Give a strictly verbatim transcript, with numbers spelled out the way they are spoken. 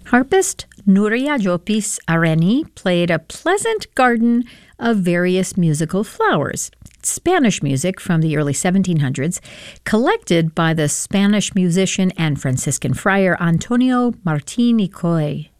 Harpist Nuria Jopis Areni played a pleasant garden of various musical flowers. Spanish music from the early seventeen hundreds, collected by the Spanish musician and Franciscan friar Antonio Martín y Coy.